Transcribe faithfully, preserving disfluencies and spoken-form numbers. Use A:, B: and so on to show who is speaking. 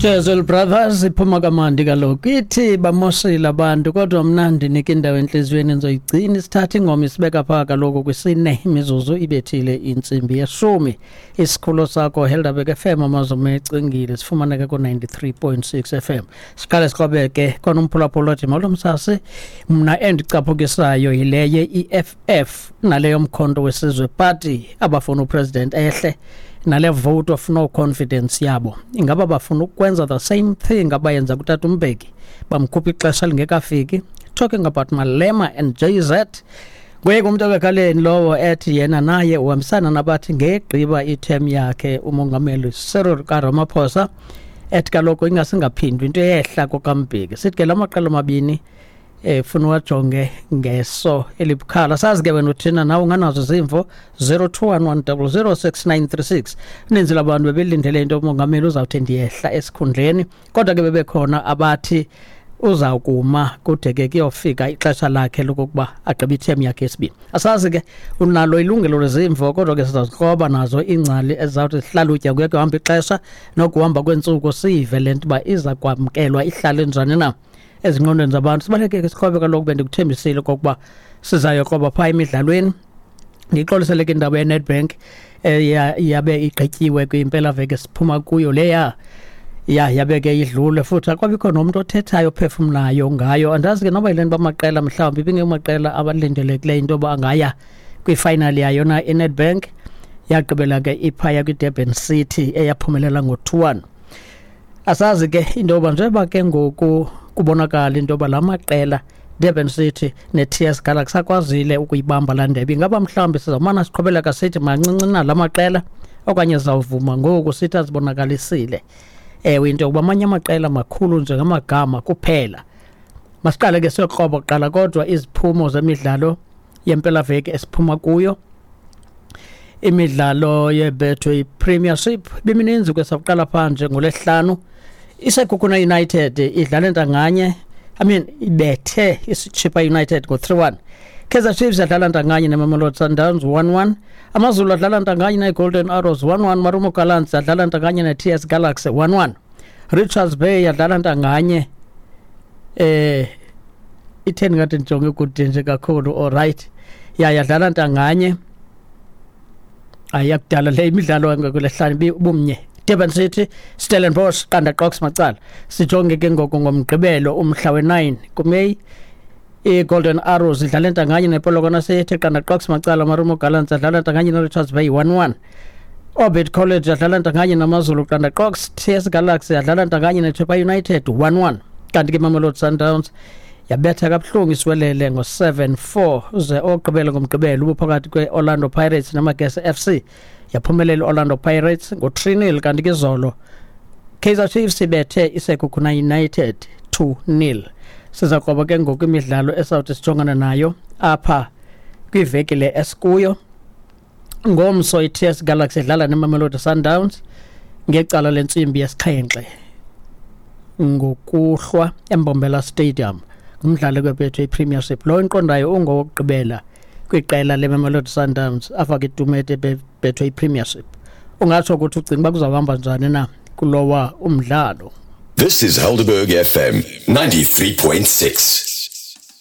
A: Jezol Brothers iphuma kamandi kaloku ithi bamosile abantu kodwa mnandi nika indawo enhlizweni enzoyigcina isithatha ingoma isibeka pha kaloku kwisine imizuzu ibethile intsimbi yeshumi isikhulo sakho Helderberg F M amazume ecingile sifumaneka ku ninety-three point six F M siqale siqobeke khona umphulaphula othi malomsasi mna endicaphukisayo yileye I F F naleyo mkhonto wesizwe party abafuna upresident ehle nale vote of no confidence yabo ingaba bafuna ukwenza the same thing abayenza kutata uMbeki bamkhupha ixesha lingekafiki talking about Malema and J Z kweke umuntu akakhaleni lowo ethi yena naye uhambisana nabathi ngegqiba ithemu yakhe umongameli Cyril Ramaphosa ethi kaloku ingasingaphindwa into eyehla kokaMbeki sithi ke lamaqala amabini eh funa wajonge ngeso elibukhala sazi ke wena uthina nawe unganazo izimvo zero two one one zero zero six nine three six ninzi labantu bebelindele into umongameli uzawuthi ndiyehla esikhundleni kodwa ke bebekhona abathi uza kuma kudeke kuyofika ixesha lakhe lokuba agqibe ithemu yakhe esibini asazi ke unalo ilungelo lezimvo kodwa ke sizazikroba nazo ingcali ezawuthi sihlalutya kuye kuhamba ixesha nokuhamba kwentsuku sive lento ba iza kwamkelwa ihlale njani na ezingqondweni zabantu sibaleke sikhobe kaloku bendikuthembisile kokuba sizayoqoba pha emidlalweni ngixolisele ke indaba yeNedbank yabe igqityiwe kwimpela veke siphuma kuyo leya ya yabeke idlule futhi akwabikho nomuntu othethayo phefumlayo ngayo andazi ke noba yilento bamaqela mhlawumbi ibingemaqela abalindelekileyo into ba angaya kwifinal yayo na eNedbank yagqibela ke iphaya kwiDurban City eyaphumelela ngo two one asazi ke into ba njengoba ke ngoku kubonakala into ba lamaqela Durban City neT S Galaxy akwazile ukuyibamba la ndebe ingaba mhlawumbi sizamana siqhobela kasithi mancinci na lamaqela okanye zawuvuma ngoku sithi azibonakalisile ewe into kuba amanye amaqela makhulu njengamagama kuphela masiqale ke siyoqoba kuqala kodwa iziphumo zemidlalo yempela veki esiphuma kuyo imidlalo yeBetway Premiership bimininzi kwesaqala phanje ngolesihlanu iSekhukhuna United idlala ntanganye I mean ibethe iShippa United go three one Kaizer Chiefs yadlala ntanganye neMamelodi Sundowns one one AmaZulu adlala ntanganye neGolden Arrows one one Marumo Gallants adlala ntanganye neT S Galaxy one one Richards Bay yadlala ntanganye eh itheni ngathi njonge kude nje kakhulu all right ya yadlala ntanganye ayakudala le imidlalo ngekulehlani bumnye Durban City Stellenbosch qanda Qox macala sijonge ke ngoko ngomgqibelo umhla we nine kuMay iGolden Arrows idlala ntanganye nePolokwane sethe qanda Qox macala Marumo Gallants adlala ntanganye neRichards Bay one one Orbit College adlala ntanganye namaZulu qanda Qox T S Galaxy adlala ntanganye neChippa United one one kanti ke Mamelodi Sundowns yabetha kabuhlungu iswelele ngo seven four ze ogqibela ngomgqibelo ubuphakathi kweOrlando Pirates naMagesa F C yaphumelela Orlando Pirates ngo three nil kanti ke izolo Kaizer Chiefs ibethe iSekhukhuna United two nil siza qoba ke ngoku imidlalo eSouth sijongana nayo apha kwiveki le esikuyo ngomso iT S Galaxy idlala neMamelodi Sundowns ngecala lentsimbi yesixhenxe ngokuhlwa eMbombela Stadium umdlalo weBetway Premiership lo inqondayo ungowokugqibela kwiqela leMamelodi Sundowns afaka itumete beBetway Premiership ungatsho ukuthi ucinga bakuzawuhamba njani na kulowa umdlalo.
B: This is Helderberg F M ninety-three point six.